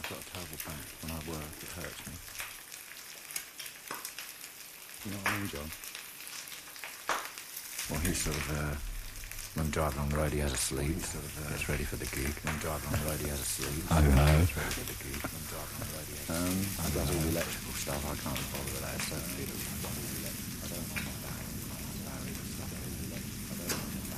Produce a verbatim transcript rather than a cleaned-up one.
got a terrible back. When I work, it hurts me. You know what I mean, John? Well, he's sort of, uh, when driving on the road, he has a sleep. Well, sort of, uh, gets ready for the gig. When driving on the road, he has a sleep. Oh, no. Gets ready for the gig. When driving on the road, he has a sleep. Um, I does all the electrical stuff. I can't bother with that. It's so